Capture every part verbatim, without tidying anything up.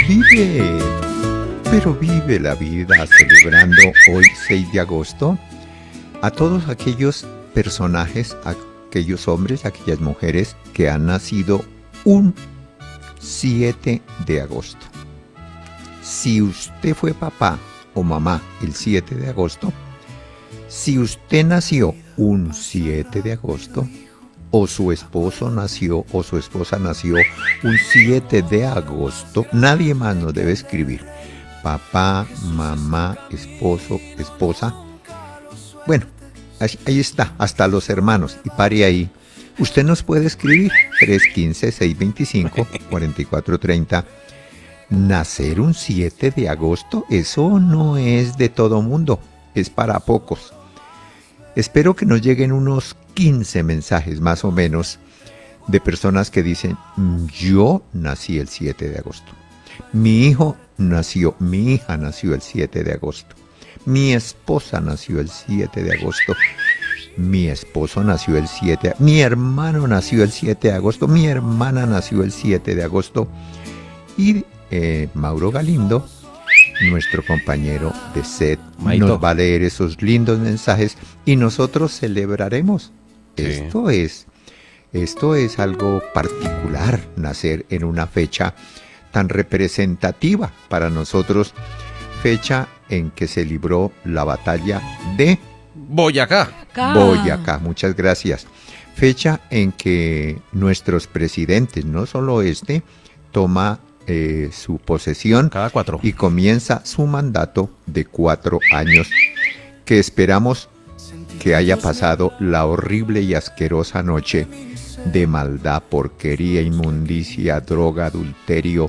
Vive, pero vive la vida celebrando hoy seis de agosto a todos aquellos personajes, aquellos hombres, aquellas mujeres que han nacido un siete de agosto. Si usted fue papá o mamá el siete de agosto, si usted nació un siete de agosto, o su esposo nació o su esposa nació un siete de agosto, nadie más nos debe escribir. Papá, mamá, esposo, esposa. Bueno, ahí está, hasta los hermanos. Y pare ahí. Usted nos puede escribir tres uno cinco, seis dos cinco, cuatro cuatro tres cero. Nacer un siete de agosto, eso no es de todo mundo, es para pocos. Espero que nos lleguen unos quince mensajes más o menos de personas que dicen, yo nací el siete de agosto. Mi hijo nació, mi hija nació el siete de agosto. Mi esposa nació el siete de agosto. Mi esposo nació el siete. Mi hermano nació el siete de agosto. Mi hermana nació el siete de agosto. Y eh, Mauro Galindo, nuestro compañero de set, Maito, nos va a leer esos lindos mensajes y nosotros celebraremos. Sí. Esto es, esto es algo particular, nacer en una fecha tan representativa para nosotros, fecha en que se libró la batalla de Boyacá. Boyacá, muchas gracias. Fecha en que nuestros presidentes, no solo este, toma Eh, su posesión cada cuatro y comienza su mandato de cuatro años, que esperamos que haya pasado la horrible y asquerosa noche de maldad, porquería, inmundicia, droga, adulterio,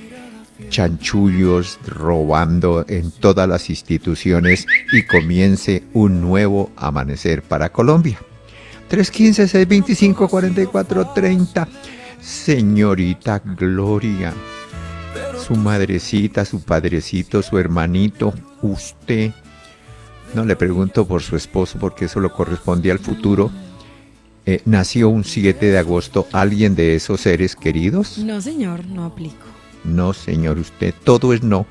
chanchullos, robando en todas las instituciones y comience un nuevo amanecer para Colombia. tres uno cinco, seis dos cinco, cuatro cuatro tres cero. Señorita Gloria, su madrecita, su padrecito, su hermanito, usted, no le pregunto por su esposo porque eso lo corresponde al futuro, eh, nació un siete de agosto, ¿alguien de esos seres queridos? No, señor, no aplico. No, señor, usted, todo es no.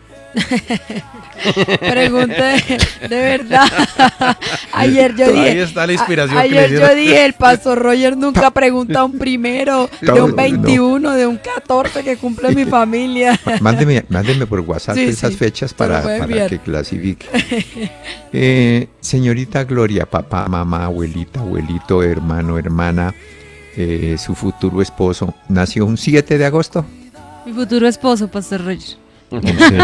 Pregunte de, de verdad. Ayer yo dije, ahí está la inspiración. A, que ayer le yo dije, el pastor Roger nunca pregunta un primero, de un veintiuno, no. de un catorce que cumple mi familia. Mándeme, mándeme por WhatsApp sí, esas sí, fechas para, para que clasifique. Eh, señorita Gloria, papá, mamá, abuelita, abuelito, hermano, hermana, eh, su futuro esposo, ¿nació un siete de agosto? Mi futuro esposo, pastor Roger. ¿En serio?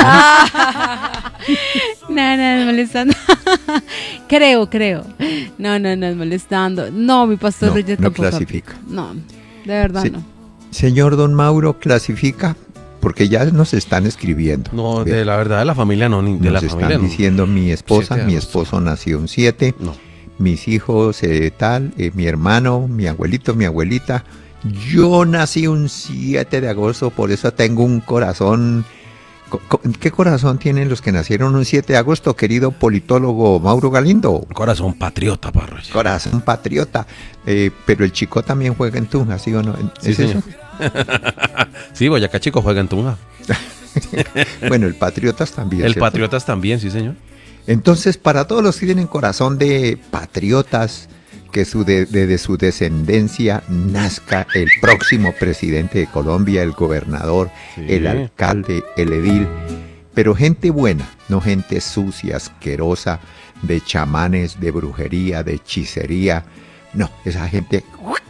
No, no, es molestando. Creo, creo. No, no, no es molestando. No, mi pastor no, Roger no tampoco. clasifica. No, de verdad Se, no. Señor Don Mauro, ¿clasifica? Porque ya nos están escribiendo. No, de la verdad de la familia no, ni de nos la están familia no. diciendo mi esposa, mi esposo nació un siete, no. mis hijos eh, tal, eh, mi hermano, mi abuelito, mi abuelita. Yo nací un siete de agosto, por eso tengo un corazón. ¿Qué corazón tienen los que nacieron un siete de agosto, querido politólogo Mauro Galindo? Corazón patriota, parroya. Corazón patriota. Eh, pero el Chico también juega en Tunja, ¿sí o no? Sí, ¿Es señor. eso? Sí, Boyacá Chico juega en Tunja. Bueno, el Patriotas también. El ¿cierto? Patriotas también, sí, señor. Entonces, para todos los que tienen corazón de patriotas, que su de, de, de su descendencia nazca el próximo presidente de Colombia, el gobernador, sí. el alcalde, el edil, pero gente buena, no gente sucia, asquerosa, de chamanes, de brujería, de hechicería, no, esa gente,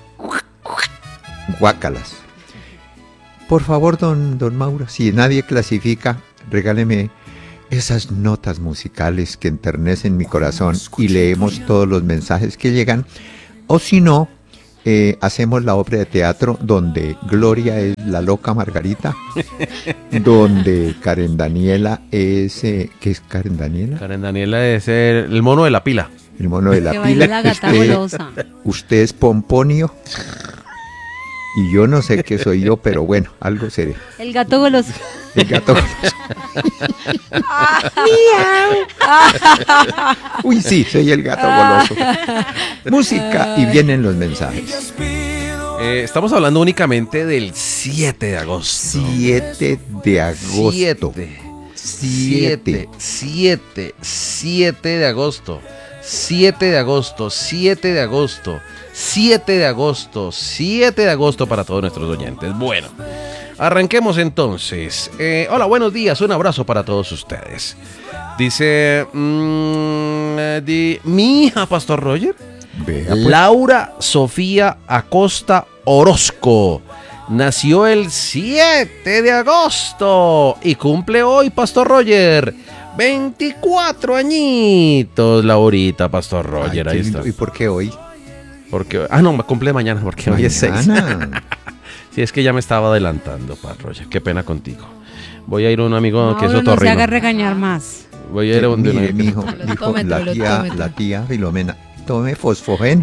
guácalas. Por favor, don, don Mauro, si nadie clasifica, regáleme esas notas musicales que enternecen mi corazón y leemos todos los mensajes que llegan, o si no, eh, hacemos la obra de teatro donde Gloria es la loca Margarita, donde Karen Daniela es, eh, ¿qué es Karen Daniela? Karen Daniela es el, el mono de la pila. El mono de la que pila. La gata usted, golosa. Usted es Pomponio. Y yo no sé qué soy yo, pero bueno, algo seré. El gato goloso. El gato goloso. Uy, sí, soy el gato goloso. Música y vienen los mensajes. Eh, estamos hablando únicamente del siete de agosto. siete de agosto. siete. siete. siete. siete de agosto. siete de agosto. siete de agosto. siete de agosto. siete de agosto para todos nuestros oyentes. Bueno, arranquemos entonces. Eh, hola, buenos días. Un abrazo para todos ustedes. Dice mmm, di, mi hija, Pastor Roger. Vea, pues. Laura Sofía Acosta Orozco. Nació el siete de agosto y cumple hoy, Pastor Roger, veinticuatro añitos, Laurita, Pastor Roger. Ay, ahí qué está. lindo. ¿Y por qué hoy? Porque, ah, no, me cumple mañana, porque hoy es seis. Mañana. Sí, es que ya me estaba adelantando, Pastor Roger. Qué pena contigo. Voy a ir a un amigo No, que es no se otorrino. haga regañar más. Voy a ir a un de Mire, una- mi hijo, Tómetelo, dijo tómetelo, la tía, tómetelo. la tía Filomena, tome fosfogen.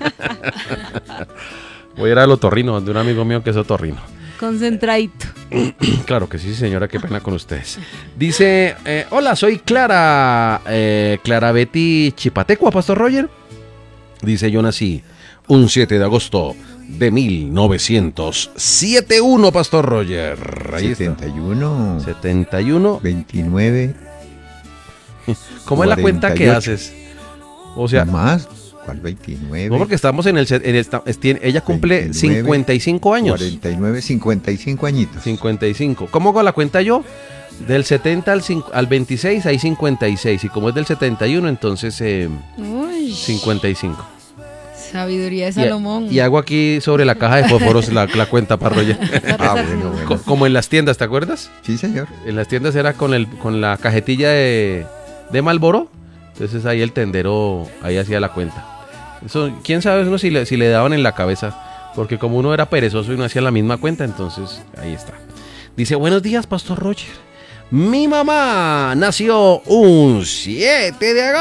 Voy a ir al otorrino, de un amigo mío que es otorrino. Concentradito. Claro que sí, señora, qué pena con ustedes. Dice, eh, hola, soy Clara, eh, Clara Betty Chipatecua, Pastor Roger. Dice, yo nací un siete de agosto de mil novecientos setenta y uno, Pastor Roger. Ahí setenta y uno, está. setenta y uno. veintinueve, ¿Cómo es la cuenta que cuarenta y ocho. haces? O sea, más, ¿cuál veintinueve? no, porque estamos en el... set- en esta- es- tiene- ella cumple veintinueve, cincuenta y cinco años. cuarenta y nueve, cincuenta y cinco añitos. cincuenta y cinco. ¿Cómo hago la cuenta yo? Del setenta al, cinco- al veintiséis hay cincuenta y seis. Y como es del setenta y uno, entonces eh, Uy, cincuenta y cinco. sabiduría de Y, Salomón. y hago aquí sobre la caja de fósforos la, la cuenta para Roger. Ah, bueno, bueno. Co- Como en las tiendas, ¿te acuerdas? Sí, señor. En las tiendas era con el con la cajetilla de, de Marlboro. Entonces ahí el tendero ahí hacía la cuenta. Eso, quién sabe uno si le, si le daban en la cabeza. Porque como uno era perezoso y no hacía la misma cuenta, entonces ahí está. Dice, buenos días, Pastor Roger. Mi mamá nació un siete de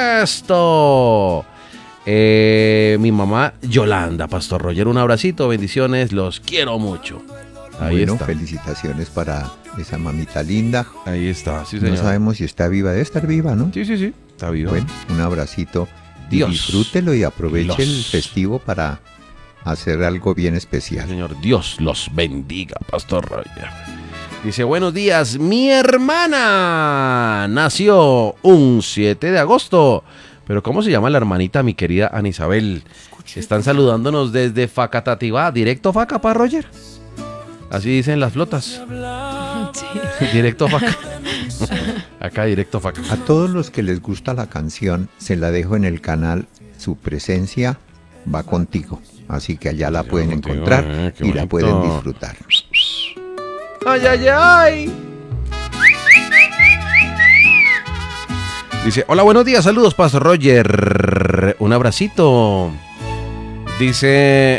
agosto. Eh, mi mamá Yolanda, Pastor Roger, un abracito, bendiciones, los quiero mucho. Ahí Bueno, está. felicitaciones para esa mamita linda. Ahí está, sí, No señor. sabemos si está viva, debe estar viva, ¿no? Sí, sí, sí. Está vivo. Bueno, un abracito. Y Dios disfrútelo y aproveche los- el festivo para hacer algo bien Sí, especial. señor, Dios los bendiga, Pastor Roger. Dice, buenos días, mi hermana nació un siete de agosto. Pero ¿cómo se llama la hermanita, mi querida Ana Isabel? Están saludándonos desde Facatativá. ¿Directo Faca, pa, Roger? Así dicen las flotas. Sí. Directo Faca. Acá directo Faca. A todos los que les gusta la canción, se la dejo en el canal. Su presencia va contigo. Así que allá la Sí, pueden va contigo, encontrar eh, qué y la bonito. pueden disfrutar. ¡Ay, ay, ay! Dice, hola, buenos días, saludos, Pastor Roger. Un abracito. Dice,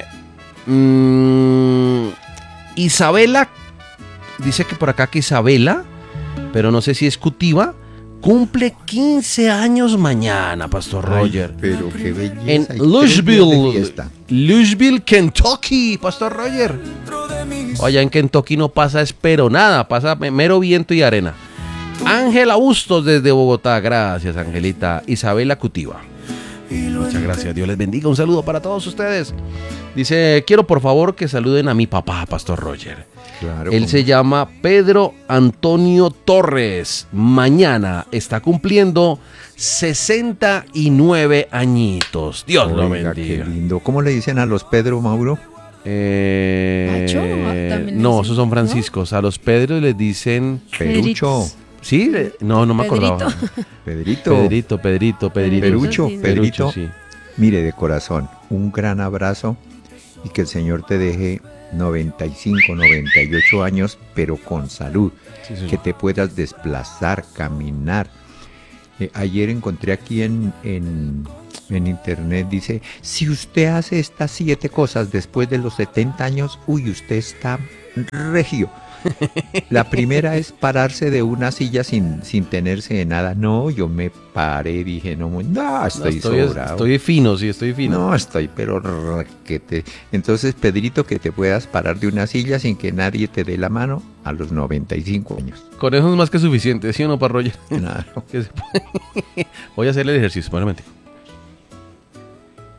mm, Isabela, dice que por acá que Isabela, pero no sé si es Cutiva, cumple quince años mañana, Pastor Roger. Ay, pero qué belleza. En y tres días de Louisville, fiesta. Louisville, Kentucky, Pastor Roger. Allá en Kentucky no pasa espero nada, pasa mero viento y arena. Ángela Bustos desde Bogotá, gracias Angelita. Isabela Cutiva, muchas gracias, Dios les bendiga, un saludo para todos ustedes. Dice, quiero por favor que saluden a mi papá, Pastor Roger. Claro, Él como- se llama Pedro Antonio Torres. Mañana está cumpliendo sesenta y nueve añitos. Dios lo Oiga, qué bendiga. lindo. ¿Cómo le dicen a los Pedro, Mauro? Eh, Nacho, también no, dicen, esos son ¿no? franciscos. A los Pedros les dicen... Perucho. ¿Sí? eh, No, no me acordaba. Pedrito. Pedrito, Pedrito, Pedrito. Perucho, Sí, sí. Pedrito. sí. Mire, de corazón, un gran abrazo y que el Señor te deje noventa y cinco, noventa y ocho años, pero con salud, Sí, señor. que te puedas desplazar, caminar. Eh, ayer encontré aquí en, en, en internet, dice, si usted hace estas siete cosas después de los setenta años, uy, usted está regio. La primera es pararse de una silla sin, sin tenerse de nada. No, yo me paré, dije, no, no No, estoy, estoy, sobrado. estoy fino, sí, estoy fino. No, estoy pero raquete. Entonces, Pedrito, que te puedas parar de una silla sin que nadie te dé la mano a los noventa y cinco años. Con eso es más que suficiente, ¿sí o no, Parroya? Claro. Que se puede- Voy a hacer el ejercicio, un momento.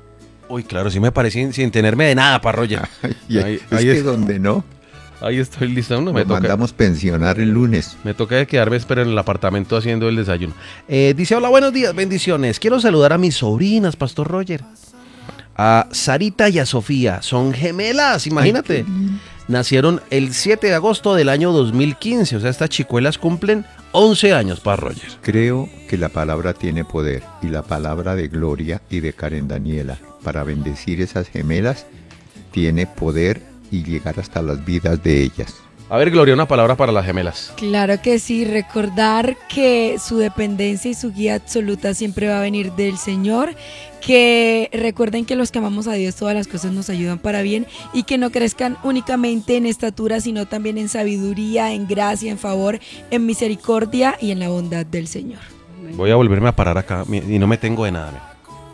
Uy, claro, sí me parece sin, sin tenerme de nada, pa' Roger. Y Ahí, es ahí que es- donde no, ahí estoy listo, no me nos toca. mandamos pensionar el lunes. Me toca de quedarme, pero en el apartamento haciendo el desayuno. Eh, dice, hola, buenos días, bendiciones. Quiero saludar a mis sobrinas, Pastor Roger. A Sarita y a Sofía. Son gemelas, imagínate. Nacieron el siete de agosto del año dos mil quince. O sea, estas chicuelas cumplen once años, Pastor Roger. Creo que la palabra tiene poder y la palabra de Gloria y de Karen Daniela para bendecir esas gemelas tiene poder y llegar hasta las vidas de ellas. A ver, Gloria, una palabra para las gemelas. Claro que sí, recordar que su dependencia y su guía absoluta siempre va a venir del Señor, que recuerden que los que amamos a Dios todas las cosas nos ayudan para bien y que no crezcan únicamente en estatura, sino también en sabiduría, en gracia, en favor, en misericordia y en la bondad del Señor. Voy a volverme a parar acá mi- y no me tengo de nada. mira.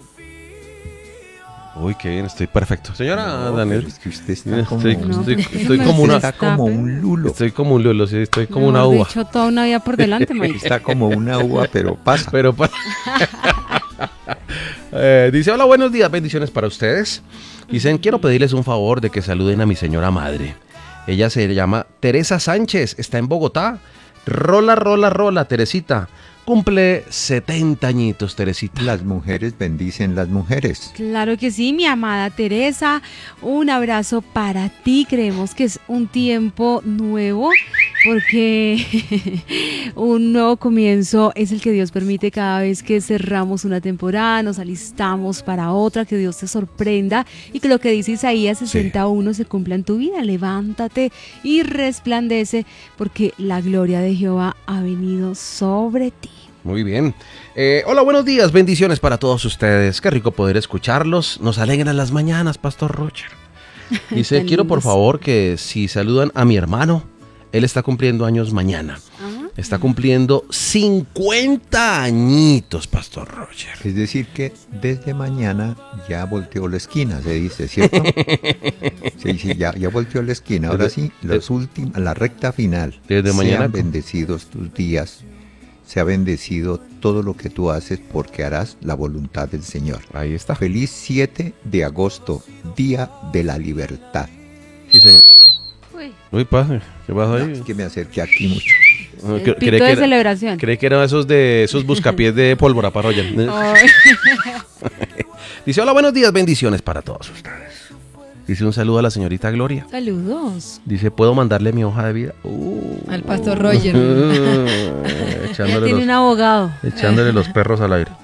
Uy, qué bien, estoy perfecto. Señora No, Daniel. pero es que usted está Estoy, como, estoy- No, estoy déjeme como usted una, está como un lulo. estoy como un lulo, sí, estoy como una Mejor uva. dicho, toda una vida por delante, Mike. Está como una uva, pero pasa. Pero pa- Eh, dice, hola, buenos días, bendiciones para ustedes. Dicen, quiero pedirles un favor de que saluden a mi señora madre. Ella se llama Teresa Sánchez, está en Bogotá. Rola, rola, rola, Teresita. Cumple setenta añitos, Teresita. Las mujeres bendicen las mujeres. Claro que sí, mi amada Teresa, un abrazo para ti. Creemos que es un tiempo nuevo porque un nuevo comienzo es el que Dios permite cada vez que cerramos una temporada, nos alistamos para otra, que Dios te sorprenda y que lo que dice Isaías sesenta y uno se cumpla en tu vida. Levántate y resplandece porque la gloria de Jehová ha venido sobre ti. Muy bien. Eh, hola, buenos días, bendiciones para todos ustedes. Qué rico poder escucharlos. Nos alegran las mañanas, Pastor Roger. Dice, Tan quiero por lindos. favor que si saludan a mi hermano, él está cumpliendo años mañana. Ajá. Está cumpliendo cincuenta añitos, Pastor Roger. Es decir que desde mañana ya volteó la esquina, se dice, ¿cierto? Sí, sí, ya, ya volteó la esquina. Ahora Desde- sí, los últimos, la recta final. Desde mañana- Sean bendecidos tus días. Sea bendecido todo lo que tú haces porque harás la voluntad del Señor. Ahí está. Feliz siete de agosto, Día de la Libertad. Sí, señor. Uy, Uy, pase. ¿Qué pasa No, ahí? es que me acerqué aquí mucho. No, el cre- pito creí de que era- celebración. creí que eran esos de esos buscapiés de pólvora para Roger. Ay. Dice, hola, buenos días, bendiciones para todos ustedes. Dice un saludo a la señorita Gloria. Saludos Dice, ¿puedo mandarle mi hoja de vida? Uh, al Pastor Roger. uh, Ya echándole, tiene los, un abogado. echándole los perros al aire.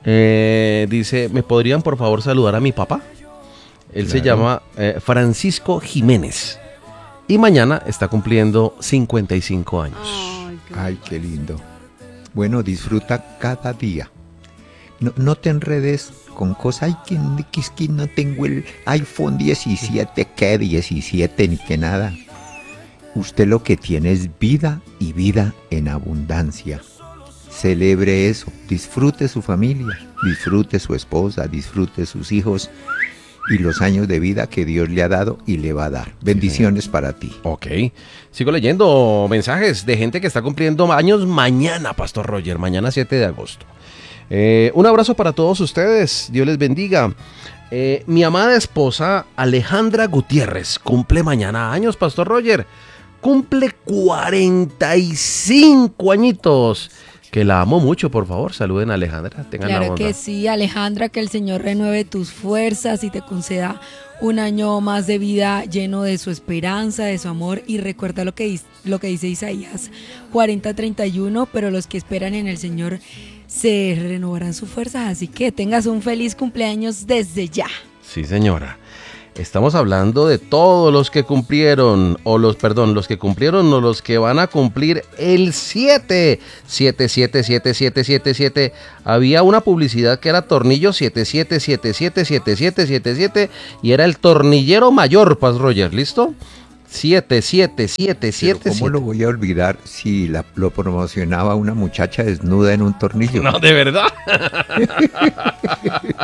Eh, dice, ¿me podrían por favor saludar a mi papá? Él se Claro. llama eh, Francisco Jiménez. Y mañana está cumpliendo cincuenta y cinco años. Ay, qué Ay, qué lindo. Bueno, disfruta cada día. No, no te enredes con cosas. Ay, que, que es que no tengo el iPhone diecisiete, que diecisiete ni que nada. Usted lo que tiene es vida y vida en abundancia. Celebre eso. Disfrute su familia, disfrute su esposa, disfrute sus hijos y los años de vida que Dios le ha dado y le va a dar. Bendiciones para ti. Ok, sigo leyendo mensajes de gente que está cumpliendo años mañana, Pastor Roger, mañana siete de agosto. Eh, un abrazo para todos ustedes, Dios les bendiga. Eh, mi amada esposa Alejandra Gutiérrez cumple mañana años, Pastor Roger. Cumple cuarenta y cinco añitos. Que la amo mucho, por favor, saluden a Alejandra. Tengan la Claro bondad. que sí, Alejandra, que el Señor renueve tus fuerzas y te conceda un año más de vida lleno de su esperanza, de su amor. Y recuerda lo que, dis- lo que dice Isaías cuarenta treinta y uno, pero los que esperan en el Señor se renovarán sus fuerzas. Así que tengas un feliz cumpleaños desde ya. Sí, señora. Estamos hablando de todos los que cumplieron, o los, perdón, los que cumplieron o los que van a cumplir el siete. siete siete siete siete siete siete. Había una publicidad que era tornillo siete siete siete siete siete siete siete siete y era el tornillero mayor, Paz Roger, ¿listo? siete siete siete Pero siete ¿cómo siete. lo voy a olvidar si la- lo promocionaba una muchacha desnuda en un tornillo? No, de verdad.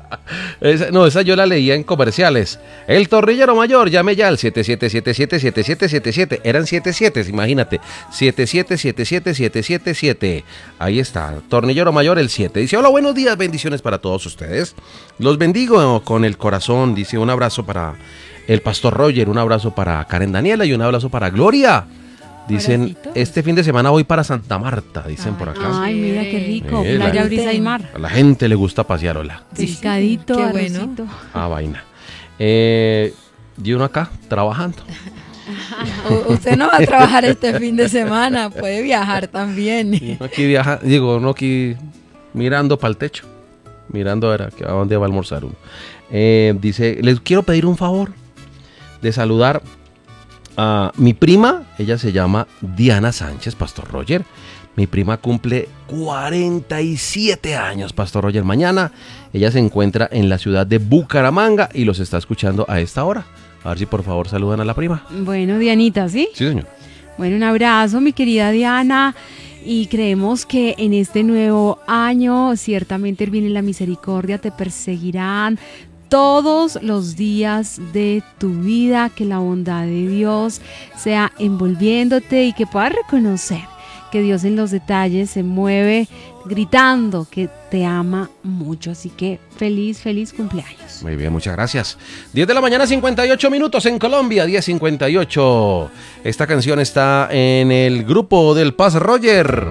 Esa- no, esa yo la leía en comerciales. El tornillero mayor, llame ya al siete siete siete siete siete siete siete siete. Eran siete siete, imagínate. siete siete siete siete siete siete siete. Ahí está, tornillero mayor el siete. Dice, hola, buenos días, bendiciones para todos ustedes. Los bendigo con el corazón. Dice, un abrazo para el pastor Roger, un abrazo para Karen Daniela y un abrazo para Gloria. Dicen, Abracitos. este fin de semana voy para Santa Marta, dicen por acá. Ay, mira qué rico. Eh, Playa, la- brisa y mar. A la gente le gusta pasear, hola. Pescadito, qué bueno. arrocito. Ah, vaina. Eh, y uno acá, trabajando. U- Usted no va a trabajar este fin de semana, puede viajar también. Uno aquí viaja, digo, uno aquí mirando para el techo. Mirando a ver a qué- a dónde va a almorzar uno. Eh, dice, les quiero pedir un favor de saludar a mi prima. Ella se llama Diana Sánchez, Pastor Roger. Mi prima cumple cuarenta y siete años, Pastor Roger. Mañana ella se encuentra en la ciudad de Bucaramanga y los está escuchando a esta hora. A ver si por favor saludan a la prima. Bueno, Dianita, ¿sí? Sí, señor. Bueno, un abrazo, mi querida Diana. Y creemos que en este nuevo año, ciertamente el bien y la misericordia te perseguirán todos los días de tu vida, que la bondad de Dios sea envolviéndote y que puedas reconocer que Dios en los detalles se mueve gritando que te ama mucho. Así que feliz, feliz cumpleaños. Muy bien, muchas gracias. diez de la mañana, cincuenta y ocho minutos en Colombia, diez cincuenta y ocho. Esta canción está en el grupo del Paz Roger.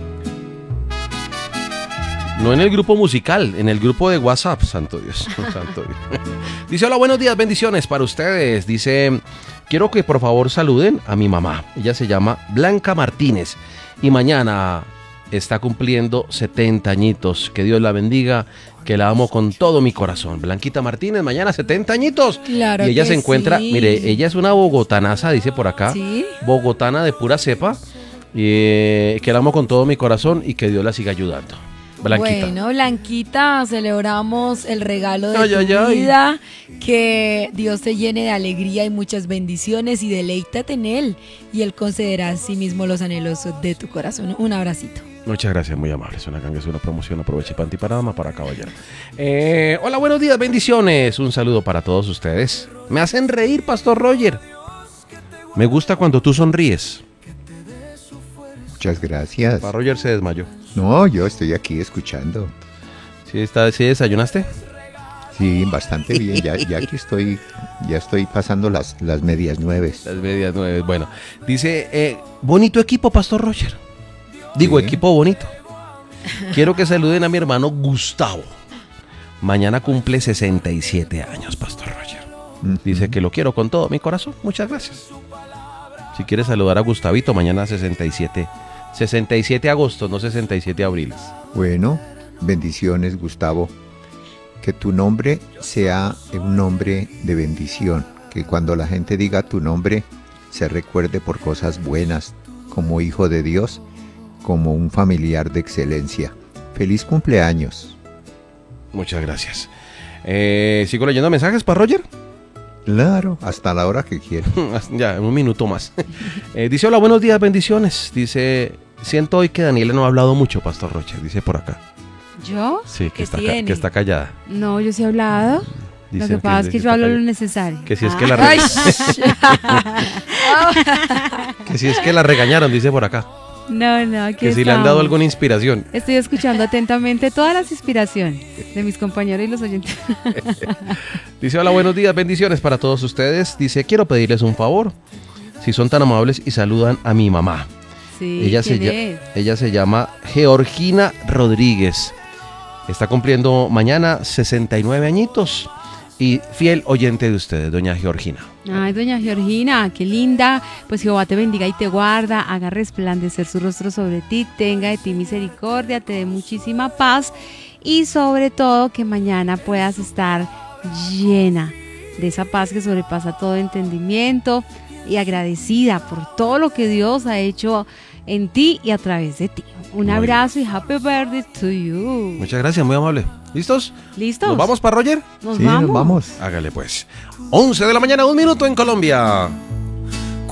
No en el grupo musical, en el grupo de WhatsApp, santo Dios. Santo Dios. Dice, hola, buenos días, bendiciones para ustedes. Dice, quiero que por favor saluden a mi mamá. Ella se llama Blanca Martínez y mañana está cumpliendo setenta añitos. Que Dios la bendiga, que la amo con todo mi corazón. Blanquita Martínez, mañana setenta añitos. Claro Y ella que se encuentra, sí. mire, ella es una bogotanaza, dice por acá. Sí. Bogotana de pura cepa. Y, eh, que la amo con todo mi corazón y que Dios la siga ayudando. Blanquita. Bueno, Blanquita, celebramos el regalo de Ay, tu ay, ay. vida, que Dios te llene de alegría y muchas bendiciones y deleítate en Él y Él concederá a sí mismo los anhelos de tu corazón. Un abracito. Muchas gracias, muy amable. Es una ganga, es una promoción. Aproveche panty para dama, para caballero. Eh, hola, buenos días, bendiciones. Un saludo para todos ustedes. Me hacen reír, Pastor Roger. Me gusta cuando tú sonríes. Muchas gracias. Pastor Roger se desmayó. No, yo estoy aquí escuchando. ¿Sí, está, sí desayunaste? Sí, bastante bien. Ya, ya aquí estoy, ya estoy pasando las, las medias nueve. Las medias nueve. Bueno, dice, eh, bonito equipo, Pastor Roger. Digo, Sí. equipo bonito. Quiero que saluden a mi hermano Gustavo. Mañana cumple sesenta y siete años, Pastor Roger. Ujú. Dice que lo quiero con todo mi corazón. Muchas gracias. Si quieres saludar a Gustavito, mañana sesenta y siete. sesenta y siete de agosto, no sesenta y siete de abril. Bueno, bendiciones, Gustavo. Que tu nombre sea un nombre de bendición. Que cuando la gente diga tu nombre, se recuerde por cosas buenas, como hijo de Dios, como un familiar de excelencia. Feliz cumpleaños. Muchas gracias. Eh, ¿Sigo leyendo mensajes para Roger? Claro, hasta la hora que quiera. Ya, un minuto más. Eh, dice, hola, buenos días, bendiciones. Dice, siento hoy que Daniela no ha hablado mucho, Pastor Roger. Dice por acá. ¿Yo? Sí, que, ¿Qué está, ca- tiene? que está callada. No, yo sí he hablado. Lo Dicen que pasa es que yo está hablo lo callada. necesario. Que si es Ah. que la Ay, re- que si es que la regañaron, dice por acá. No, no, aquí Que si le han dado estamos. alguna inspiración. Estoy escuchando atentamente todas las inspiraciones de mis compañeros y los oyentes. Dice, hola, buenos días, bendiciones para todos ustedes. Dice, quiero pedirles un favor. Si son tan amables y saludan a mi mamá. Sí, Ella se, ¿quién lla- es? ella se llama Georgina Rodríguez. Está cumpliendo mañana sesenta y nueve añitos. Y fiel oyente de ustedes, doña Georgina. Ay, doña Georgina, qué linda. Pues Jehová te bendiga y te guarda, haga resplandecer su rostro sobre ti, tenga de ti misericordia, te dé muchísima paz y sobre todo que mañana puedas estar llena de esa paz que sobrepasa todo entendimiento y agradecida por todo lo que Dios ha hecho en ti y a través de ti. Un Muy abrazo y happy birthday to you. Muchas gracias, muy amable. ¿Listos? ¿Listos? ¿Nos vamos para Roger? Nos Sí, vamos. nos vamos. Hágale pues. once de la mañana, un minuto en Colombia.